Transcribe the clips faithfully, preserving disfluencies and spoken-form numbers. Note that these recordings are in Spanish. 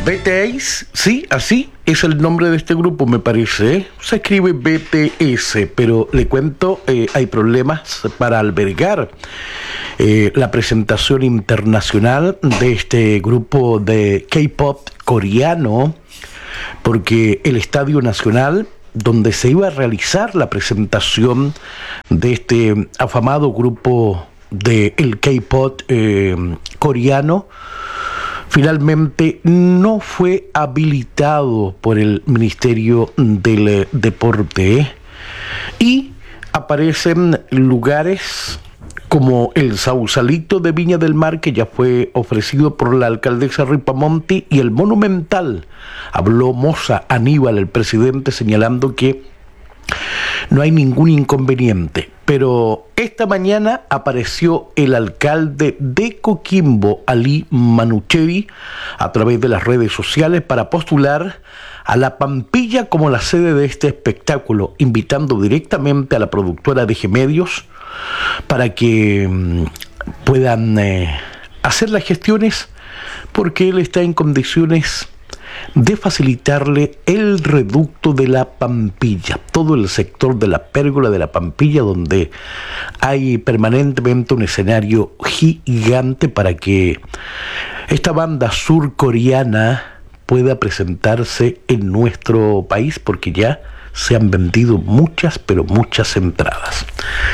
B T S, sí, así es el nombre de este grupo, me parece, ¿eh? Se escribe B T S, pero le cuento, eh, hay problemas para albergar eh, la presentación internacional de este grupo de K-pop coreano, porque el Estadio Nacional, donde se iba a realizar la presentación de este afamado grupo de el K-pop eh, coreano, finalmente no fue habilitado por el Ministerio del Deporte y aparecen lugares como el Sausalito de Viña del Mar, que ya fue ofrecido por la alcaldesa Ripamonti, y el Monumental. Habló Moza Aníbal, el presidente, señalando que no hay ningún inconveniente. Pero esta mañana apareció el alcalde de Coquimbo, Ali Manuchevi, a través de las redes sociales para postular a La Pampilla como la sede de este espectáculo, invitando directamente a la productora de G Medios para que mmm, puedan eh, hacer las gestiones, porque él está en condiciones de facilitarle el reducto de La Pampilla, todo el sector de la pérgola de La Pampilla, donde hay permanentemente un escenario gigante para que esta banda surcoreana pueda presentarse en nuestro país, porque ya se han vendido muchas, pero muchas entradas.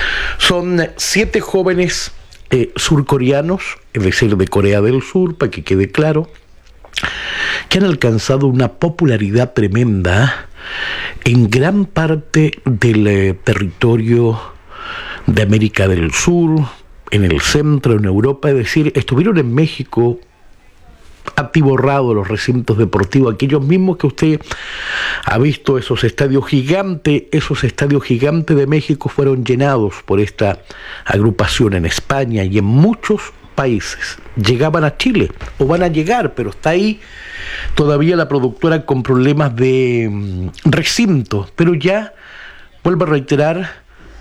Son siete jóvenes eh, surcoreanos, es decir, de Corea del Sur, para que quede claro, que han alcanzado una popularidad tremenda en gran parte del eh, territorio de América del Sur, en el centro, en Europa, es decir, estuvieron en México, atiborrados los recintos deportivos, aquellos mismos que usted ha visto, esos estadios gigantes, esos estadios gigantes de México fueron llenados por esta agrupación en España y en muchos países. Llegaban a Chile, o van a llegar, pero está ahí todavía la productora con problemas de mm, recinto, pero ya, vuelvo a reiterar,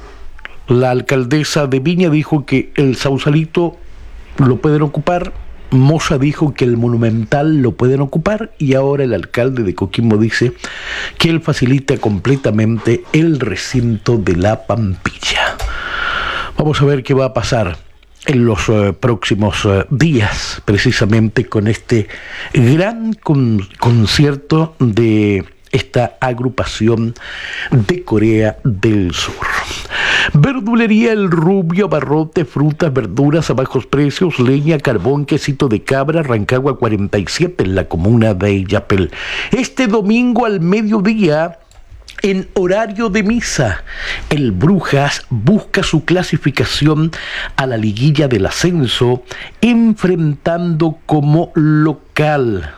la alcaldesa de Viña dijo que el Sausalito lo pueden ocupar, Moza dijo que el Monumental lo pueden ocupar, y ahora el alcalde de Coquimbo dice que él facilita completamente el recinto de La Pampilla. Vamos a ver qué va a pasar en los uh, próximos uh, días, precisamente con este gran con- concierto de esta agrupación de Corea del Sur. Verdulería El Rubio, abarrote, frutas, verduras a bajos precios, leña, carbón, quesito de cabra, Rancagua cuarenta y siete, en la comuna de Illapel. Este domingo al mediodía, en horario de misa, el Brujas busca su clasificación a la liguilla del ascenso, enfrentando como local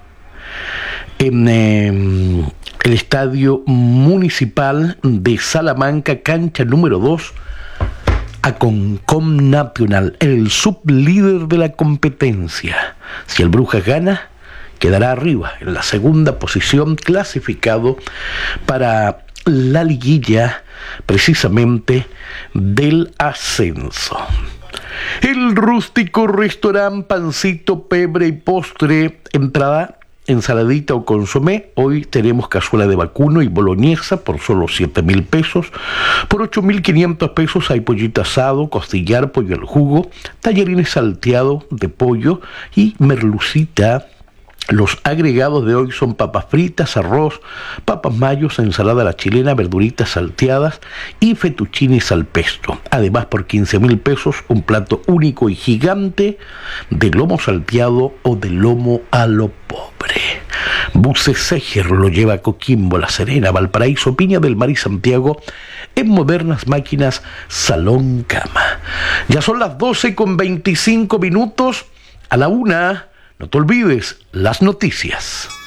en eh, el Estadio Municipal de Salamanca, cancha número dos, a Concom Nacional, el sublíder de la competencia. Si el Brujas gana, quedará arriba, en la segunda posición, clasificado para la liguilla, precisamente, del ascenso. El rústico restaurante Pancito, Pebre y Postre, entrada, ensaladita o consomé. Hoy tenemos cazuela de vacuno y boloñesa por solo siete mil pesos. Por ocho mil quinientos pesos hay pollito asado, costillar, pollo al jugo, tallarines salteados de pollo y merlucita. Los agregados de hoy son papas fritas, arroz, papas mayos, ensalada a la chilena, verduritas salteadas y fettuccines al pesto. Además, por quince mil pesos, un plato único y gigante de lomo salteado o de lomo a lo pobre. Buses Seger lo lleva a Coquimbo, La Serena, Valparaíso, Viña del Mar y Santiago en modernas máquinas Salón Cama. Ya son las doce con veinticinco minutos. A la una, no te olvides las noticias.